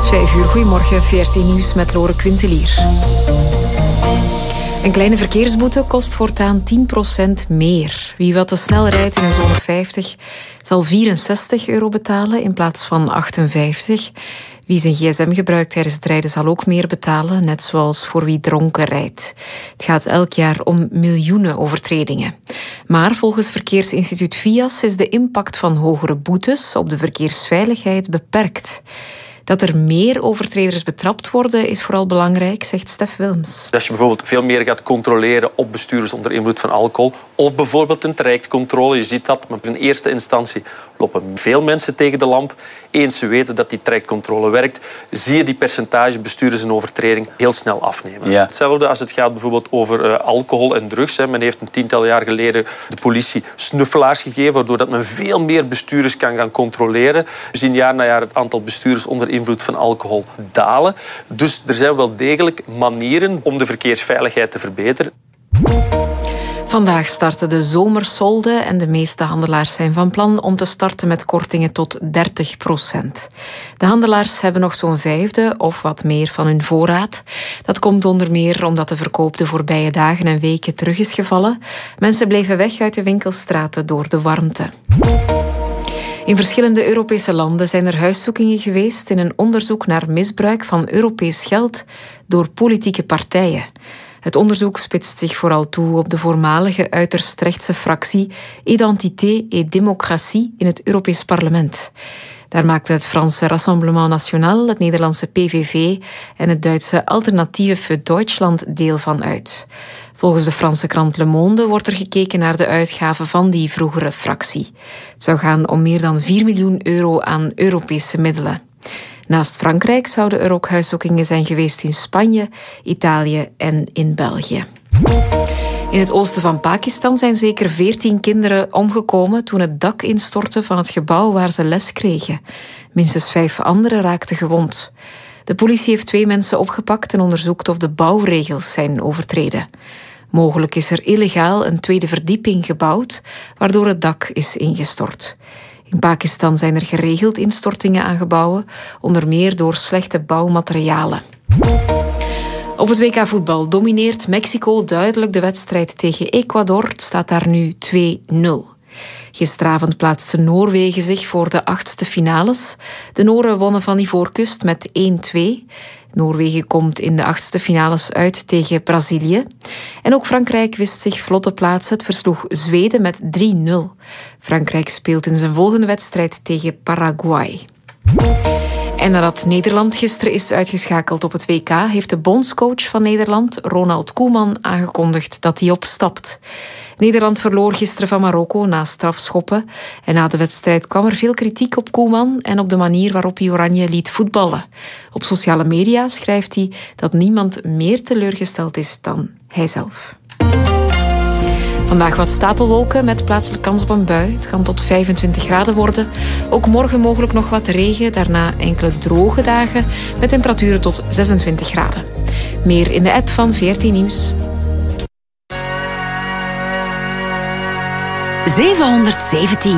is 5:00. Goedemorgen, VRT Nieuws met Lore Quintelier. Een kleine verkeersboete kost voortaan 10% meer. Wie wat te snel rijdt in een zone 50 zal €64 betalen in plaats van 58. Wie zijn gsm gebruikt tijdens het rijden zal ook meer betalen, net zoals voor wie dronken rijdt. Het gaat elk jaar om miljoenen overtredingen. Maar volgens Verkeersinstituut VIAS is de impact van hogere boetes op de verkeersveiligheid beperkt. Dat er meer overtreders betrapt worden is vooral belangrijk, zegt Stef Wilms. Als je bijvoorbeeld veel meer gaat controleren op bestuurders onder invloed van alcohol, of bijvoorbeeld een trajectcontrole, je ziet dat, maar in eerste instantie lopen veel mensen tegen de lamp. Eens ze weten dat die trajectcontrole werkt, zie je die percentage bestuurders in overtreding heel snel afnemen. Ja. Hetzelfde als het gaat bijvoorbeeld over alcohol en drugs. Men heeft een 10-tal jaar geleden de politie snuffelaars gegeven, waardoor dat men veel meer bestuurders kan gaan controleren. We zien jaar na jaar het aantal bestuurders onder invloed van alcohol dalen. Dus er zijn wel degelijk manieren om de verkeersveiligheid te verbeteren. Vandaag starten de zomersolden en de meeste handelaars zijn van plan om te starten met kortingen tot 30%. De handelaars hebben nog zo'n vijfde of wat meer van hun voorraad. Dat komt onder meer omdat de verkoop de voorbije dagen en weken terug is gevallen. Mensen bleven weg uit de winkelstraten door de warmte. In verschillende Europese landen zijn er huiszoekingen geweest in een onderzoek naar misbruik van Europees geld door politieke partijen. Het onderzoek spitst zich vooral toe op de voormalige uiterst rechtse fractie Identité et Démocratie in het Europees Parlement. Daar maakten het Franse Rassemblement National, het Nederlandse PVV en het Duitse Alternative für Deutschland deel van uit. Volgens de Franse krant Le Monde wordt er gekeken naar de uitgaven van die vroegere fractie. Het zou gaan om meer dan €4 miljoen aan Europese middelen. Naast Frankrijk zouden er ook huiszoekingen zijn geweest in Spanje, Italië en in België. In het oosten van Pakistan zijn zeker 14 kinderen omgekomen toen het dak instortte van het gebouw waar ze les kregen. Minstens 5 anderen raakten gewond. De politie heeft 2 mensen opgepakt en onderzoekt of de bouwregels zijn overtreden. Mogelijk is er illegaal een tweede verdieping gebouwd, waardoor het dak is ingestort. In Pakistan zijn er geregeld instortingen aan gebouwen, onder meer door slechte bouwmaterialen. Op het WK voetbal domineert Mexico duidelijk de wedstrijd tegen Ecuador. Het staat daar nu 2-0. Gisteravond plaatste Noorwegen zich voor de 8e finales. De Noren wonnen van Ivoorkust met 1-2. Noorwegen komt in de 8e finales uit tegen Brazilië. En ook Frankrijk wist zich vlot te plaatsen. Het versloeg Zweden met 3-0. Frankrijk speelt in zijn volgende wedstrijd tegen Paraguay. En nadat Nederland gisteren is uitgeschakeld op het WK, heeft de bondscoach van Nederland, Ronald Koeman, aangekondigd dat hij opstapt. Nederland verloor gisteren van Marokko na strafschoppen. En na de wedstrijd kwam er veel kritiek op Koeman en op de manier waarop hij Oranje liet voetballen. Op sociale media schrijft hij dat niemand meer teleurgesteld is dan hijzelf. Vandaag wat stapelwolken met plaatselijk kans op een bui. Het kan tot 25 graden worden. Ook morgen mogelijk nog wat regen. Daarna enkele droge dagen met temperaturen tot 26 graden. Meer in de app van VRT Nieuws. 717.